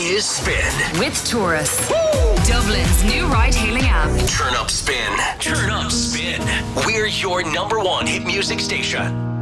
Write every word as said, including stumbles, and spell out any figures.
is Spin. With Taurus. Woo! Dublin's new ride-hailing app. Turn up Spin. Turn up Spin. We're your number one hit music station.